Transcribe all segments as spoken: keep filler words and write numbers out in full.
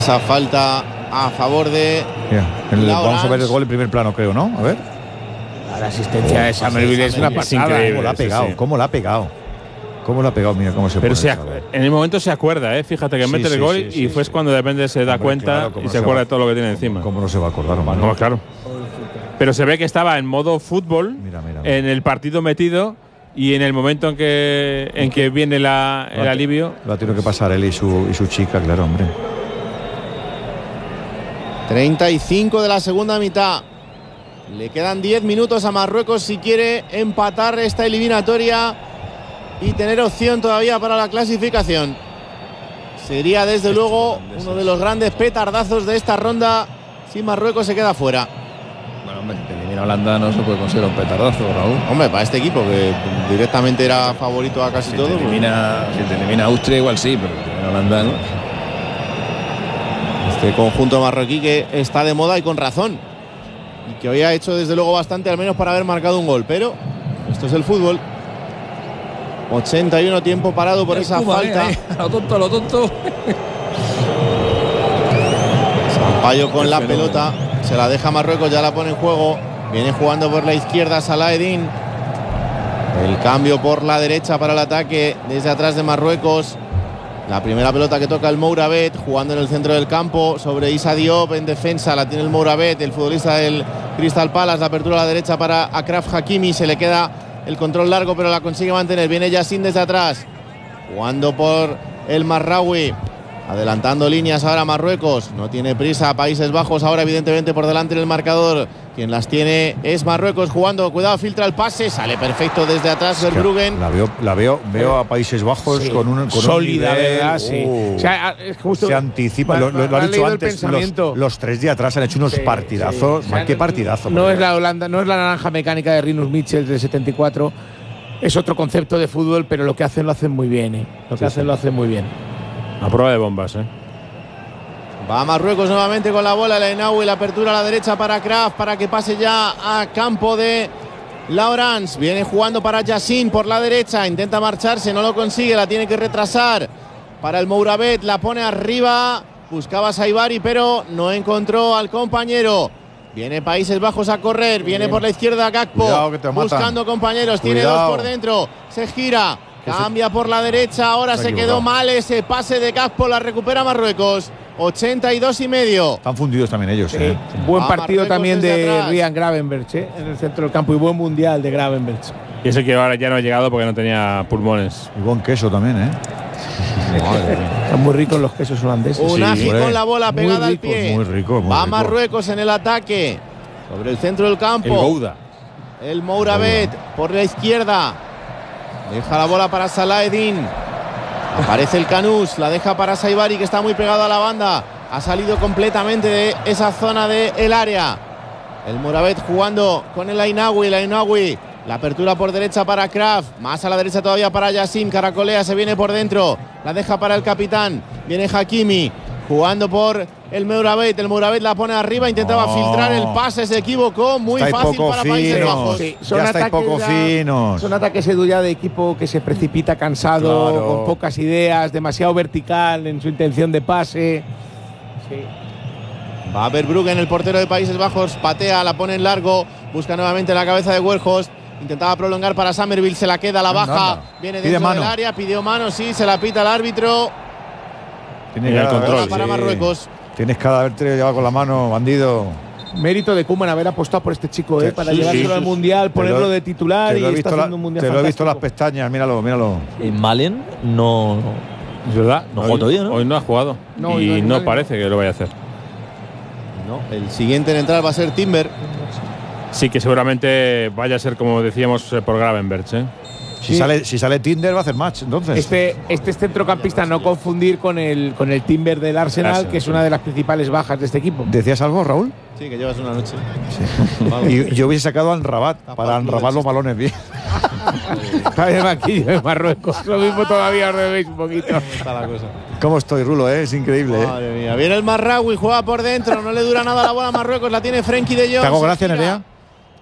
Esa falta a favor de. Yeah. El, vamos a ver el gol en primer plano, creo, ¿no? A ver. La asistencia de Summerville es una pasada. Increíble. ¿Cómo la ha pegado? Sí. ¿Cómo la ha pegado? ¿Cómo la ha pegado? Mira cómo se Pero pone. Se en el momento se acuerda, ¿eh? Fíjate que sí, mete sí, el gol sí, sí, y fue sí. cuando de repente se da Hombre, cuenta claro, y se, se acuerda va, de todo lo que tiene ¿cómo, encima. ¿Cómo no se va a acordar, hermano? No, claro. Pero se ve que estaba en modo fútbol, mira, mira, mira. en el partido metido y en el momento en que, en que viene la, el lo alivio. Lo ha tenido que pasar él y su, y su chica, claro, hombre. treinta y cinco de la segunda mitad. Le quedan diez minutos a Marruecos si quiere empatar esta eliminatoria y tener opción todavía para la clasificación. Sería desde luego uno de los grandes petardazos de esta ronda si Marruecos se queda fuera. Bueno, hombre, si te elimina Holanda no se puede considerar un petardazo, Raúl. Hombre, para este equipo que directamente era favorito a casi si todo. Te elimina, pues. Si te elimina Austria igual sí, pero si te elimina Holanda no. Este conjunto marroquí que está de moda y con razón. Y que hoy ha hecho desde luego bastante, al menos para haber marcado un gol. Pero esto es el fútbol. ochenta y uno tiempo parado por esa Cuba, falta. Eh, a lo tonto, a lo tonto. Sampaio con la pelota. Se la deja Marruecos, ya la pone en juego. Viene jugando por la izquierda Salah Eddin. El cambio por la derecha para el ataque desde atrás de Marruecos. La primera pelota que toca el Mourabet, jugando en el centro del campo sobre Issa Diop en defensa. La tiene el Mourabet, el futbolista del Crystal Palace. La apertura a la derecha para Achraf Hakimi. Se le queda el control largo, pero la consigue mantener. Viene Yassin desde atrás, jugando por el Marraoui. Adelantando líneas ahora Marruecos. No tiene prisa. Países Bajos ahora evidentemente por delante en el marcador. Quien las tiene es Marruecos jugando. Cuidado, filtra el pase. Sale perfecto desde atrás Verbruggen. La veo, la veo, veo a Países Bajos sí. con un con sólida, un nivel, ¿verdad? Sí. Uh, o sea, es justo, se anticipa. Lo, lo, lo han dicho antes. Los, los tres de atrás han hecho unos sí, partidazos. Sí. O sea, ¿qué partidazo? No es la Holanda, no es la naranja mecánica de Rinus Michels del setenta y cuatro. Es otro concepto de fútbol, pero lo que hacen lo hacen muy bien. ¿eh? Lo que sí, hacen sí. lo hacen muy bien. A prueba de bombas, ¿eh? Va Marruecos nuevamente con la bola, el Enaoui, la apertura a la derecha para Kraft, para que pase ya a campo de Laurens. Viene jugando para Yassin por la derecha, intenta marcharse, no lo consigue, la tiene que retrasar para el Mourabet, la pone arriba, buscaba a Saibari, pero no encontró al compañero. Viene Países Bajos a correr, viene por la izquierda Gakpo, buscando compañeros, tiene Cuidado. dos por dentro, se gira, cambia por la derecha, ahora se, se quedó mal ese pase de Gakpo, la recupera Marruecos. ochenta y dos y medio. Están fundidos también ellos. Sí. Eh. Buen partido también de Ryan Gravenberch eh, en el centro del campo y buen mundial de Gravenberch. Y ese que ahora ya no ha llegado porque no tenía pulmones. Y buen queso también, ¿eh? Están muy ricos los quesos holandeses. Unagi sí, con la bola pegada rico, al pie. Muy rico, muy Va rico. Marruecos en el ataque. Sobre el centro del campo. El Gouda. El Mourabet por la izquierda. Deja la bola para Salah Eddin. Aparece el Canús, la deja para Saibari que está muy pegado a la banda. Ha salido completamente de esa zona del área. El Mourabet jugando con el Ainaoui, el Ainaoui. La apertura por derecha para Kraft. Más a la derecha todavía para Yassin. Caracolea, se viene por dentro. La deja para el capitán. Viene Hakimi jugando por el Mourabet. El Mourabet la pone arriba. Intentaba oh. filtrar el pase. Se equivocó. Muy estáis fácil para finos. Países Bajos. Sí, son ya estáis poco ya, finos. Son ataques ya de equipo que se precipita cansado, claro. con pocas ideas, demasiado vertical en su intención de pase. Sí. Va Verbruggen, el portero de Países Bajos. Patea, la pone en largo. Busca nuevamente la cabeza de Weghorst. Intentaba prolongar para Summerville, se la queda, la baja, anda, anda. Viene dentro del área, pidió mano, sí, se la pita el árbitro. Tiene el control para sí. Marruecos. Tienes cada vez llevado con la mano, bandido. Mérito de Koeman haber apostado por este chico, ¿eh? Para sí, llevárselo sí, al mundial, ponerlo lo, de titular y está haciendo un mundial. Te fantástico. Lo he visto las pestañas, míralo, míralo. En Malen no. Es verdad, no jugó todavía, ¿no? Hoy no ha jugado no, y no, no parece que lo vaya a hacer. No, el siguiente en entrar va a ser Timber. Sí, que seguramente vaya a ser, como decíamos, por Gravenberch, ¿eh? Si, sí. sale, si sale Tinder va a hacer match, entonces. Este, este es centrocampista, no confundir con el, con el Timber del Arsenal, Arsenal, que es una de las principales bajas de este equipo. ¿Decías algo, Raúl? Sí, que llevas una noche. Sí. Y yo hubiese sacado a Anrabat para enrabar los balones bien. Está de maquillo de Marruecos. Lo mismo todavía os debéis un poquito. Está la cosa. ¿Cómo estoy, Rulo? Eh? Es increíble. Madre eh. mía. Viene el Marraoui, juega por dentro, no le dura nada la bola a Marruecos, la tiene Frenkie de Jong. ¿Te hago gracia, Nerea?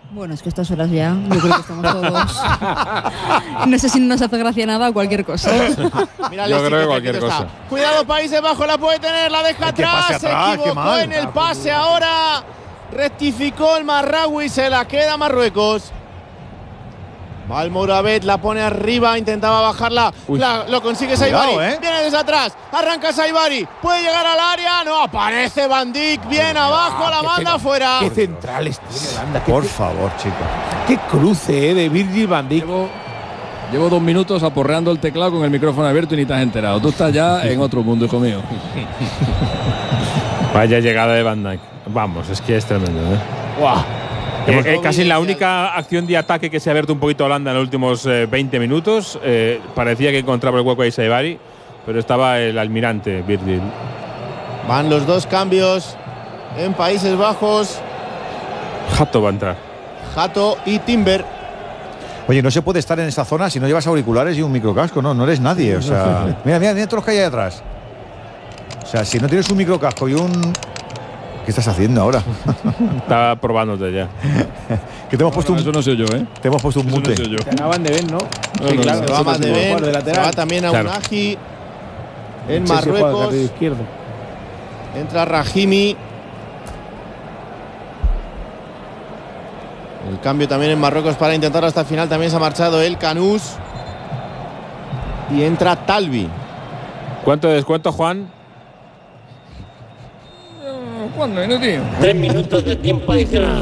Bueno, es que a estas horas ya, yo creo que estamos todos. No sé si nos hace gracia nada o cualquier cosa. Mírale, yo creo que cualquier cosa. Está. Cuidado, Países Bajos, la puede tener, la deja atrás. atrás. Se equivocó en el pase ahora. Rectificó el Marraoui, se la queda Marruecos. Va el Mourabet, la pone arriba, intentaba bajarla, la, lo consigue Saibari, ¿eh? Viene desde atrás, arranca Saibari, puede llegar al área, no, aparece Van Dijk, bien ah, abajo, la manda afuera. Qué centrales tiene Holanda. Por favor, chicos. Qué cruce, ¿eh? De Virgil Van Dijk. Llevo, llevo dos minutos aporreando el teclado con el micrófono abierto y ni te has enterado. Tú estás ya en otro mundo, hijo mío. Vaya llegada de Van Dijk. Vamos, es que es tremendo, ¿eh? ¡Guau! Eh, eh, casi la única acción de ataque que se ha abierto un poquito a Holanda en los últimos eh, veinte minutos. Eh, parecía que encontraba el hueco ahí Saibari, pero estaba el almirante Virgil. Van los dos cambios en Países Bajos. Hato va a entrar. Hato y Timber. Oye, no se puede estar en esa zona si no llevas auriculares y un microcasco, no, no eres nadie. O sea, mira, mira, mira todos los que hay ahí atrás. O sea, si no tienes un microcasco y un… ¿Qué estás haciendo ahora? Estaba probándote ya. Que te hemos puesto no, un… Eso no soy yo, ¿eh? Te hemos puesto un mute. No Te acaban de ver, ¿no? no Sí, no, claro. no, Se va más de Ben, de se va también a claro. Unahi. En Sí, Marruecos. izquierdo. Entra Rahimi. El cambio también en Marruecos para intentarlo hasta el final. También se ha marchado el Canús. Y entra Talbi. ¿Cuánto de descuento, Juan? ¿Cuándo, no, tío? Tres minutos de tiempo adicional.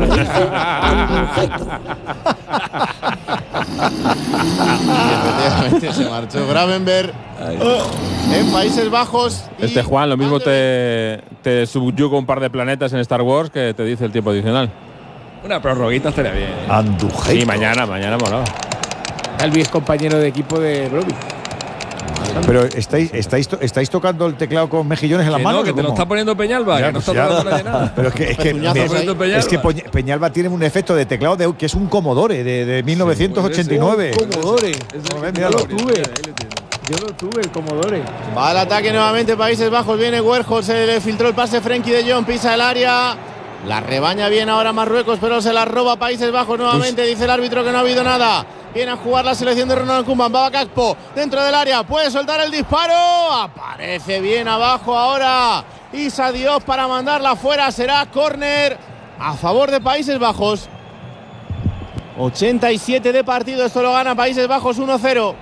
Y efectivamente se marchó Gravenberg en Países Bajos. Este Juan, lo mismo te, te subyuga un par de planetas en Star Wars que te dice el tiempo adicional. Una prorroguita estaría bien. Andujei. Sí, mañana, mañana molaba. Talbi es compañero de equipo de Broby. Pero estáis, estáis, estáis tocando el teclado con mejillones en las Que manos. no, que te lo está poniendo Peñalba, Ya, que no pues está ya. tocando nadie nada. Pero es que, es que, Puñazos me- ahí. es que Poñ- Peñalba tiene un efecto de teclado de, que es un Commodore de, de mil novecientos ochenta y nueve. Commodore. Joder, Yo míralo. lo tuve. Yo lo tuve, el Commodore. Va al ataque nuevamente Países Bajos. Viene Werhol, se le filtró el pase. Frenkie de Jong pisa el área. La rebaña bien ahora Marruecos, pero se la roba Países Bajos nuevamente. Dice el árbitro que no ha habido nada. Viene a jugar la selección de Ronald Koeman. Va Gakpo dentro del área. Puede soltar el disparo. Aparece bien abajo ahora Issa Diop para mandarla fuera. Será córner a favor de Países Bajos. ochenta y siete de partido. Esto lo gana Países Bajos uno cero.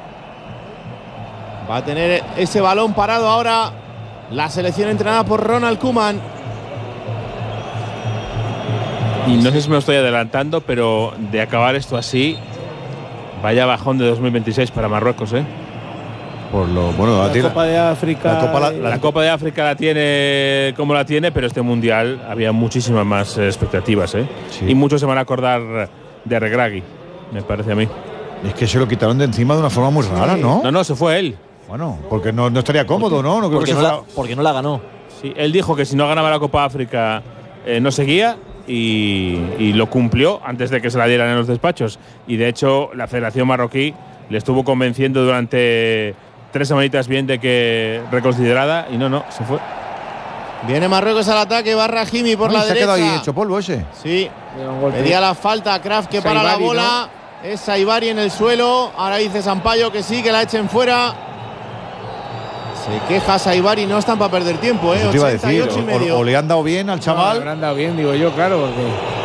Va a tener ese balón parado ahora la selección entrenada por Ronald Koeman. Y no sé si me estoy adelantando, pero de acabar esto así, vaya bajón de dos mil veintiséis para Marruecos, ¿eh? Por lo, bueno, La Copa de África. La Copa, la, La Copa de África la tiene como la tiene, pero este Mundial había muchísimas más eh, expectativas, ¿eh? Sí. Y muchos se van a acordar de Regragui, me parece a mí. Es que se lo quitaron de encima de una forma muy rara, ¿no? No, no, se fue él. Bueno, porque no, no estaría cómodo, ¿no? No creo Porque que no, se la, fuera- porque no la ganó. Sí, él dijo que si no ganaba la Copa África eh, no seguía y, y lo cumplió antes de que se la dieran en los despachos. Y de hecho la Federación Marroquí le estuvo convenciendo durante tres semanitas bien de que reconsiderada y no, no, se fue. Viene Marruecos al ataque. Va Rahimi por Ay, la se ha derecha. quedado ahí hecho polvo ese. Sí, Un golpe. pedía la falta Kraft que para la Saibari, bola. Es Saibari en el suelo. Ahora dice Sampaio que sí, que la echen fuera. Se queja Saibari, no están para perder tiempo, ¿eh? Eso te iba a ochenta y decir. ocho y O, medio. o le han dado bien al No, le chaval. habrán dado bien, digo yo, claro. Porque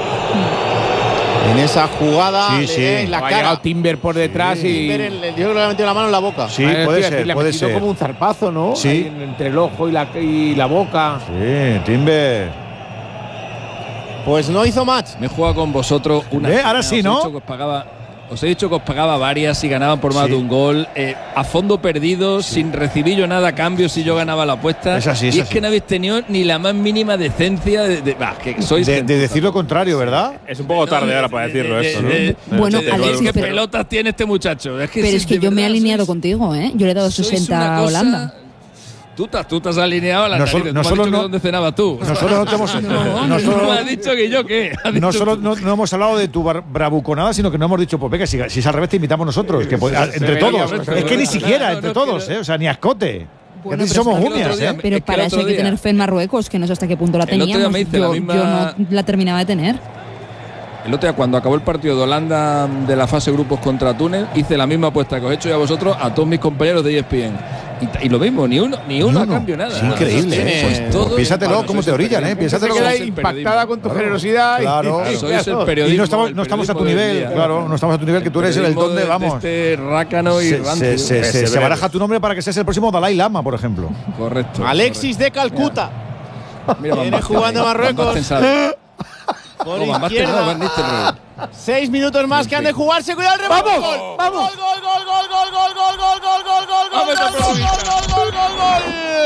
En esa jugada Sí, le sí. ve en la ha cara. llegado Timber por detrás y. Timber en- yo creo que le ha metido la mano en la boca. Sí, Vale, puede tío, ser, le ha puede metido ser. como un zarpazo, ¿no? Sí. Ahí en- entre el ojo y la, y la boca. Sí, Timber. Pues no hizo match. Me he jugado con vosotros una. ¿Eh? Ahora os sí, he ¿no? dicho que os pagaba. Os he dicho que os pagaba varias si ganaban por más Sí. de un gol, eh, a fondo perdido, sin recibir yo nada a cambio si yo ganaba la apuesta. Es así, es y es así. que no habéis tenido ni la más mínima decencia de, de, bah, que sois De, gente. de decir lo contrario, ¿verdad? Es un poco tarde ahora para decirlo de- eso, ¿no? de- Bueno, de- Alexis, ¿Qué pero- pelotas tiene este muchacho? Es que Pero sí, es que de yo me he verdad, alineado sois- contigo, ¿eh? Yo le he dado sois sesenta una a cosa- Holanda. Tú, te- tú te has alineado a la Nosotros- nariz. Tú me has nosotros dicho no- que dónde cenabas tú. Nosotros no te hemos, No, nosotros- no me has dicho que yo qué. Has no dicho solo tú. no, no hemos hablado de tu bar- bravuconada, sino que no hemos dicho, pues venga, si, si es al revés te invitamos nosotros. Que, pues, entre ve, todos. obviamente. Es que ni siquiera, No, entre no, todos, que no. ¿eh? O sea, ni a escote. Bueno, Es decir, pero somos es que el uñas, otro día ¿eh? me- Pero Es que para el eso otro hay que día- tener fe en Marruecos, que no sé hasta qué punto la El otro día teníamos. me hice la Yo, misma- yo no la terminaba de tener. el otro día cuando acabó el partido de Holanda de la fase grupos contra Túnez, hice la misma apuesta que os he hecho ya a vosotros, a todos mis compañeros de E S P N. Y, y lo mismo, ni uno, ni uno, uno. a cambio nada. Es increíble. Pues, ¿eh? pues, todo pues piénsatelo cómo te orillan, ¿eh? Piénsatelo. Se queda impactada con tu claro. generosidad. Claro, claro. Sois el periodismo. Y no estamos, no estamos a tu nivel, día, claro, no estamos a tu nivel, que tú eres el don de, vamos. De este rácano y se, se, se, se, se baraja tu nombre para que seas el próximo Dalai Lama, por ejemplo. Correcto. Alexis correcto. de Calcuta. Mira, viene jugando a Marruecos. Por izquierda. Seis minutos más que han de jugarse. Cuidado el rebote. ¡Vamos! ¡Vamos! ¡Gol, gol, gol, gol, gol, gol, gol, gol, gol, gol, gol, gol, gol, gol, gol, gol!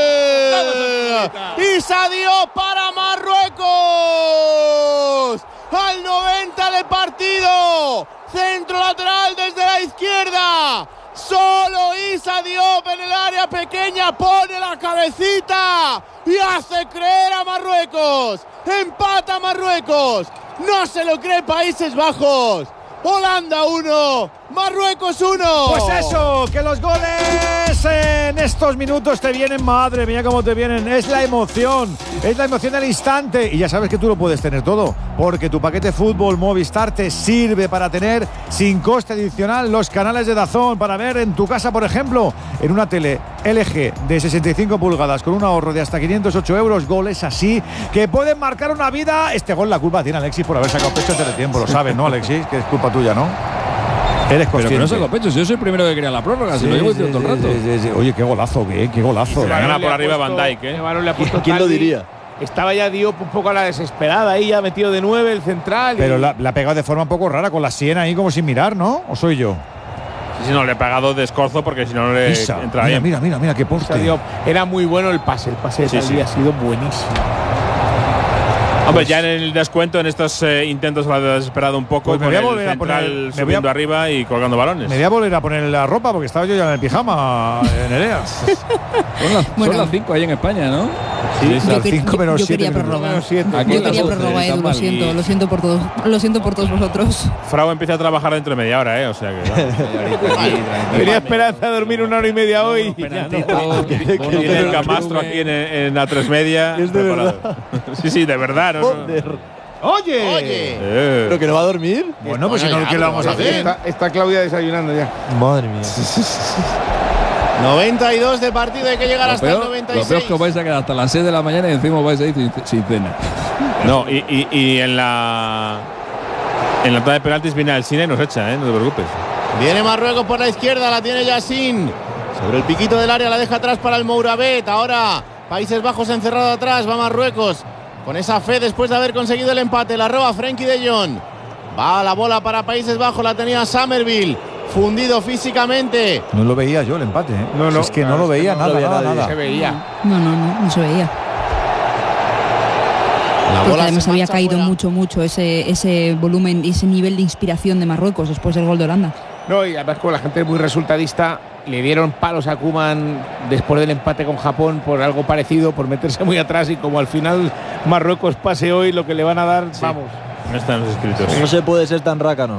Issa Diop para Marruecos. Al noventa de partido. Centro lateral desde la izquierda. Solo Issa Diop en el área pequeña pone la cabecita y hace creer a Marruecos. Empata Marruecos. No se lo cree Países Bajos. Holanda uno, Marruecos uno. Pues eso, que los goles en estos minutos te vienen, madre mía cómo te vienen. Es la emoción, es la emoción del instante. Y ya sabes que tú lo puedes tener todo, porque tu paquete fútbol Movistar te sirve para tener sin coste adicional los canales de DAZN para ver en tu casa, por ejemplo, en una tele L G de sesenta y cinco pulgadas con un ahorro de hasta quinientos ocho euros, goles así que pueden marcar una vida. Este gol la culpa tiene Alexis por haber sacado pecho antes de tiempo, lo sabes, ¿no, Alexis? Que es culpa tuya, ¿no? Eres consciente. Pero que no saco pecho, si yo soy el primero que quería la prórroga, sí, si lo llevo sí, todo el rato. Sí, sí, sí. Oye, qué golazo, qué, qué golazo. Se la gana por arriba Van Dijk, ¿eh? ¿Quién lo diría? Estaba ya Diop un poco a la desesperada, ahí ya metido de nueve el central. Pero y... la, la ha pegado de forma un poco rara, con la sien ahí como sin mirar, ¿no? ¿O soy yo? Sí, sí, no, le he pagado de escorzo porque si no, no le Isa, entra mira, bien. Mira, mira, mira, qué poste. Era muy bueno el pase, el pase de sí, Salvi sí. ha sido buenísimo. Hombre, ya en el descuento, en estos eh, intentos lo ha desesperado un poco, pues me voy a con volver el a poner, central me voy a, subiendo arriba y colgando balones. Me voy a volver a poner la ropa porque estaba yo ya en el pijama, en Nerea. Son las bueno. cinco ahí en España, ¿no? Sí, sí las cinco menos siete. Yo quería prórroga. Yo quería prórroga, Edu, lo siento, lo siento por todos, lo siento por todos vosotros. Frau empieza a trabajar dentro de media hora, ¿eh? O sea que… Tenía esperanza de dormir una hora y media hoy. Tiene el camastro aquí en, en A tres Media. Es de verdad. Sí, sí, de verdad. ¿no? Joder. Oye, Oye. Eh. ¿Pero que no va a dormir? Bueno, pues si no, ¿qué le vamos a hacer? Está, está Claudia desayunando ya. Madre mía. noventa y dos de partido, hay que llegar lo hasta peor, el noventa y seis. Lo peor es que os vais a quedar hasta las seis de la mañana y encima vais a ir sin, sin cena. No, y, y, y en la en la tanda de penaltis viene Alsina y nos echa, ¿eh? No te preocupes. Viene Marruecos por la izquierda, la tiene Yassin. Sobre el piquito del área, la deja atrás para el Mouravet. Ahora Países Bajos encerrado atrás, va Marruecos. Con esa fe después de haber conseguido el empate, la roba Frenkie de Jong. Va la bola para Países Bajos, la tenía Somerville. Fundido físicamente. No lo veía yo el empate, ¿eh? No, no. Es que no lo veía, no nada, lo veía nada, nadie. nada. Se veía. No, no, no, no se veía. La Porque bola además se había marcha caído fuera. mucho, mucho ese, ese volumen y ese nivel de inspiración de Marruecos después del gol de Holanda. No, y además como la gente es muy resultadista, le dieron palos a Koeman después del empate con Japón por algo parecido, por meterse muy atrás, y como al final Marruecos pase hoy, lo que le van a dar, sí. Vamos. No están los escritos. No se puede ser tan rácano.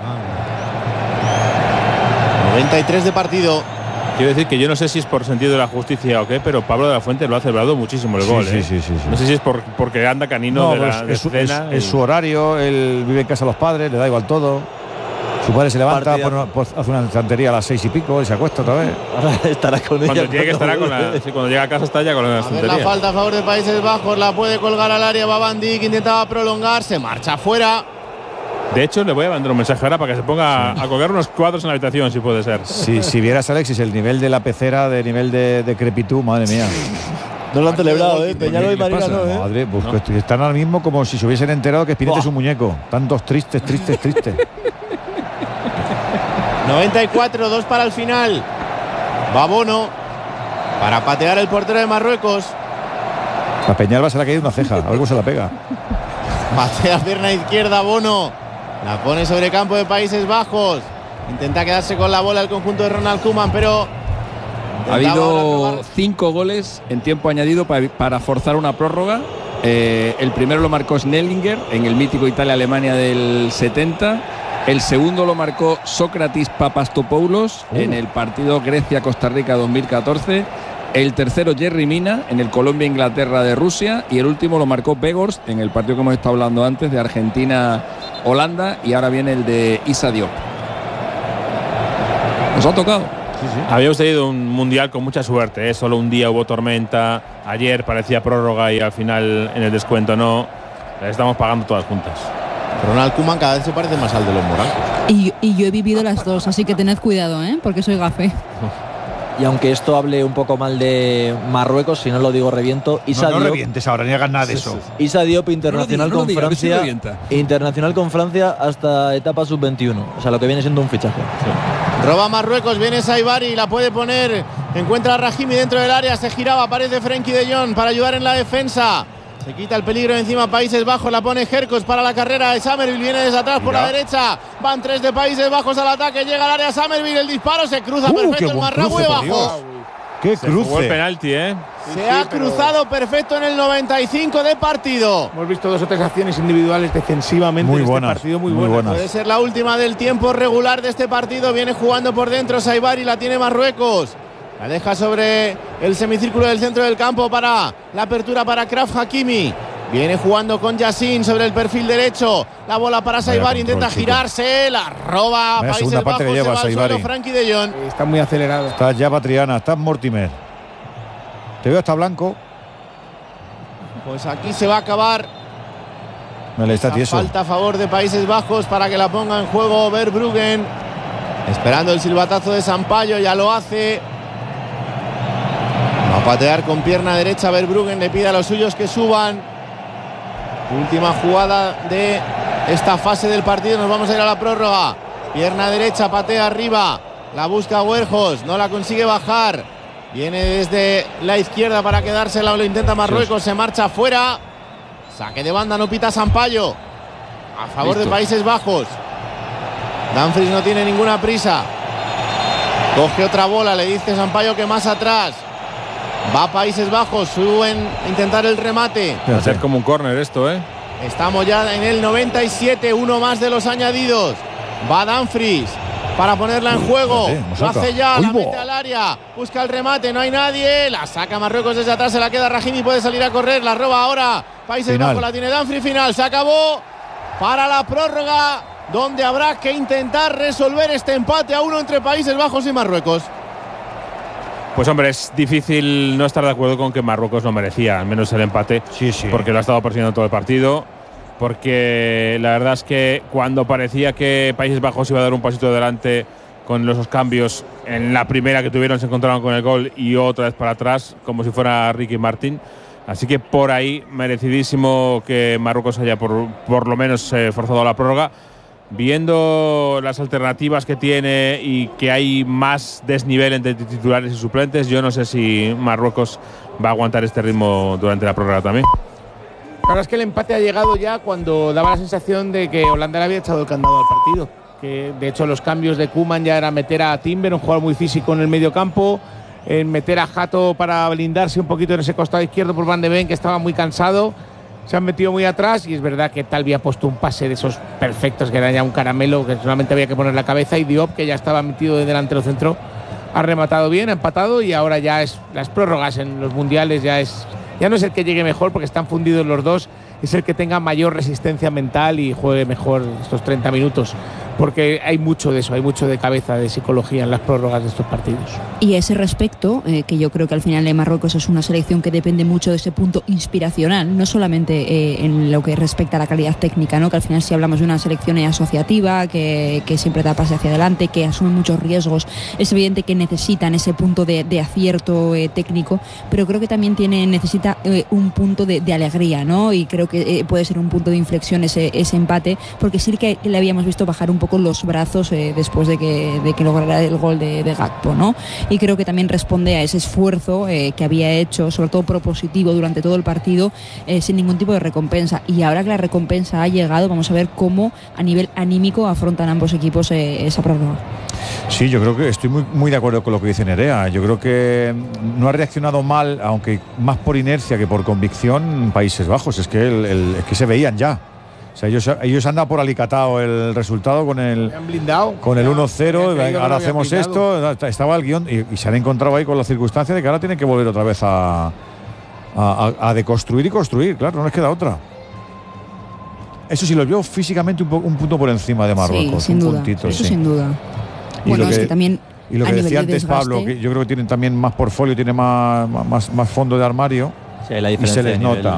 noventa y tres de partido. Quiero decir que yo no sé si es por sentido de la justicia o qué, pero Pablo de la Fuente lo ha celebrado muchísimo el Sí, gol. sí, ¿eh? sí, sí, sí. No sé si es por, porque anda canino No, de pues la de es, su- cena es- es y- su horario, él vive en casa de los padres, le da igual todo. Su padre se levanta, Partidazo. pone- pues, hace una estantería a las seis y pico y se acuesta otra vez. Ahora estará con ella. Cuando llegue estará con la, sí, cuando llega a casa está ya con la A ver la estantería. falta a favor de Países Bajos, la puede colgar al área, va Van Dijk, intentaba prolongar, se marcha fuera. De hecho, le voy a mandar un mensaje ahora para que se ponga a colgar unos cuadros en la habitación, si puede ser. Si, si vieras, Alexis, el nivel de la pecera, de nivel de, de crepitud, madre mía. No lo han celebrado, ¿eh? Peñalo y ¿Qué Marina pasa? no, ¿eh? Madre, pues que están ahora mismo como si se hubiesen enterado que Spinetta Buah. es un muñeco. Tantos tristes, tristes, tristes. noventa y cuatro, dos para el final. Va Bono para patear el portero de Marruecos. A Peñalba se le ha caído una ceja, a ver cómo se la pega. Patea pierna izquierda Bono. La pone sobre campo de Países Bajos. Intenta quedarse con la bola el conjunto de Ronald Koeman, pero Ha habido cinco goles en tiempo añadido para, para forzar una prórroga. Eh, el primero lo marcó Snellinger en el mítico Italia-Alemania del setenta. El segundo lo marcó Sócrates Papastopoulos uh. en el partido Grecia-Costa Rica dos mil catorce. El tercero Jerry Mina en el Colombia-Inglaterra de Rusia. Y el último lo marcó Weghorst en el partido que hemos estado hablando antes de Argentina Holanda y ahora viene el de Issa Diop. ¿Nos ha tocado? Sí, sí. Habíamos tenido un mundial con mucha suerte, ¿eh? Solo un día hubo tormenta, ayer parecía prórroga y al final en el descuento no. Las estamos pagando todas juntas. Ronald Koeman cada vez se parece más al de los morancos. Y, y yo he vivido las dos, así que tened cuidado, ¿eh? Porque soy gafe. Y aunque esto hable un poco mal de Marruecos, si no lo digo reviento, Issa no, no Diop, revientes ahora, ni hagas nada de eso. Issa Diop internacional no lo diga, no lo con diga, Francia, internacional con Francia hasta etapa sub veintiuno, o sea, lo que viene siendo un fichaje. Sí. Roba Marruecos, viene Saibari, la puede poner, encuentra a Rahimi dentro del área, se giraba, aparece Frenkie de Jong para ayudar en la defensa. Se quita el peligro encima Países Bajos, la pone Hercos para la carrera de Summerville, viene desde atrás por Mira. la derecha, van tres de Países Bajos al ataque, llega al área Summerville, el disparo se cruza uh, perfecto el Marragüe bajo. ¡Qué se cruce! Jugó el penalti, ¿eh? Se sí, ha pero cruzado perfecto en el noventa y cinco de partido. Hemos visto dos o tres acciones individuales defensivamente muy en buenas, este partido muy, muy buenas. buenas. Puede ser la última del tiempo regular de este partido. Viene jugando por dentro Saibari, la tiene Marruecos. La deja sobre el semicírculo del centro del campo para la apertura para Kraf Hakimi. Viene jugando con Yassin sobre el perfil derecho. La bola para Saibari, intenta chico. girarse, la roba Vaya Países parte Bajos, que lleva se va al Saibari. suelo Frenkie de Jong. Está muy acelerado. Estás ya Patriana, estás Mortimer. Te veo hasta blanco. Pues aquí se va a acabar. Vale, está tieso. Falta a favor de Países Bajos para que la ponga en juego Verbruggen. Esperando el silbatazo de Sampaio, ya lo hace. Va a patear con pierna derecha Verbruggen, le pide a los suyos que suban. Última jugada de esta fase del partido, nos vamos a ir a la prórroga. Pierna derecha, patea arriba, la busca Huerjos, no la consigue bajar. Viene desde la izquierda para quedársela, lo intenta Marruecos, se marcha fuera. Saque de banda, no pita Sampaio. A favor Listo. de Países Bajos. Dumfries no tiene ninguna prisa. Coge otra bola, le dice Sampaio que más atrás. Va a Países Bajos, suben a intentar el remate. Va a ser como un córner esto, ¿eh? Estamos ya en el noventa y siete, uno más de los añadidos. Va Dumfries para ponerla en juego. Lo hace ya, la mete al área. Busca el remate, no hay nadie. La saca Marruecos desde atrás, se la queda Rahimi, puede salir a correr. La roba ahora Países final. Bajos, la tiene Dumfries, final. Se acabó para la prórroga, donde habrá que intentar resolver este empate a uno entre Países Bajos y Marruecos. Pues hombre, es difícil no estar de acuerdo con que Marruecos no merecía al menos el empate, sí, sí. porque lo ha estado persiguiendo todo el partido, porque la verdad es que cuando parecía que Países Bajos iba a dar un pasito adelante con los cambios, en la primera que tuvieron se encontraron con el gol y otra vez para atrás, como si fuera Ricky Martin. Así que por ahí merecidísimo que Marruecos haya por, por lo menos eh, forzado la prórroga. Viendo las alternativas que tiene y que hay más desnivel entre titulares y suplentes, yo no sé si Marruecos va a aguantar este ritmo durante la prórroga también. La verdad es que el empate ha llegado ya cuando daba la sensación de que Holanda le había echado el candado al partido. Que de hecho los cambios de Koeman ya era meter a Timber, un jugador muy físico en el medio campo, en meter a Hato para blindarse un poquito en ese costado izquierdo por Van de Ven, que estaba muy cansado. Se han metido muy atrás y es verdad que Talvi ha puesto un pase de esos perfectos que era ya un caramelo, que solamente había que poner la cabeza, y Diop, que ya estaba metido de delantero centro, ha rematado bien, ha empatado, y ahora ya es las prórrogas en los mundiales, ya es ya no es el que llegue mejor porque están fundidos los dos, es el que tenga mayor resistencia mental y juegue mejor estos treinta minutos, porque hay mucho de eso, hay mucho de cabeza, de psicología en las prórrogas de estos partidos. Y a ese respecto, eh, que yo creo que al final de Marruecos es una selección que depende mucho de ese punto inspiracional, no solamente eh, en lo que respecta a la calidad técnica, ¿no? Que al final si hablamos de una selección asociativa, que, que siempre da pase hacia adelante, que asume muchos riesgos, es evidente que necesitan ese punto de, de acierto eh, técnico, pero creo que también tiene, necesita eh, un punto de, de alegría, ¿no? Y creo que eh, puede ser un punto de inflexión ese, ese empate, porque sí que le habíamos visto bajar un poco los brazos eh, después de que, de que lograra el gol de, de Gakpo, ¿no? Y creo que también responde a ese esfuerzo eh, que había hecho, sobre todo propositivo durante todo el partido, eh, sin ningún tipo de recompensa. Y ahora que la recompensa ha llegado, vamos a ver cómo a nivel anímico afrontan ambos equipos eh, esa prórroga. Sí, yo creo que estoy muy, muy de acuerdo con lo que dice Nerea. Yo creo que no ha reaccionado mal, aunque más por inercia que por convicción, Países Bajos. Es que, el, el, es que se veían ya. O sea, ellos, ellos han dado por alicatado el resultado con el, han blindado, con el uno cero. Ahora hacemos blindado. esto. Estaba el guión y, y se han encontrado ahí con la circunstancia de que ahora tienen que volver otra vez a, a, a deconstruir y construir. Claro, no les queda otra. eso sí, los veo físicamente un, po, un punto por encima de Marruecos. Sí, sin un duda. Puntito, eso sí. sin duda. Y Bueno, lo es que, que también. y lo a que nivel decía de antes desgaste, Pablo, que yo creo que tienen también más portfolio, tienen más, más, más fondo de armario. Sí, la y se diferencia les de nivel. nota.